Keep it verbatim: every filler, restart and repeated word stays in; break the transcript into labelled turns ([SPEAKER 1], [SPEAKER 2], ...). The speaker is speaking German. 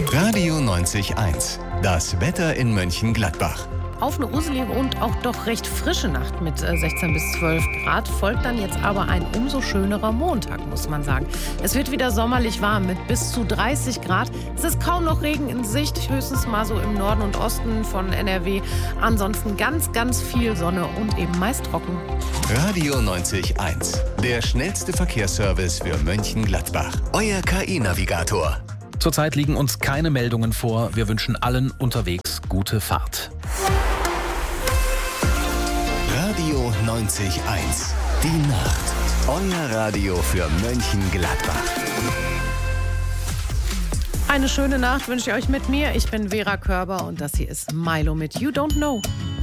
[SPEAKER 1] Radio neunzig eins. Das Wetter in Mönchengladbach.
[SPEAKER 2] Auf eine uselige und auch doch recht frische Nacht mit sechzehn bis zwölf Grad folgt dann jetzt aber ein umso schönerer Montag, muss man sagen. Es wird wieder sommerlich warm mit bis zu dreißig Grad. Es ist kaum noch Regen in Sicht, höchstens mal so im Norden und Osten von N R W. Ansonsten ganz, ganz viel Sonne und eben meist trocken.
[SPEAKER 1] Radio neunzig eins. Der schnellste Verkehrsservice für Mönchengladbach. Euer K I-Navigator.
[SPEAKER 3] Zurzeit liegen uns keine Meldungen vor. Wir wünschen allen unterwegs gute Fahrt.
[SPEAKER 1] Radio neunzig eins. Die Nacht. Euer Radio für Mönchengladbach.
[SPEAKER 2] Eine schöne Nacht wünsche ich euch mit mir. Ich bin Vera Körber und das hier ist Milo mit You Don't Know.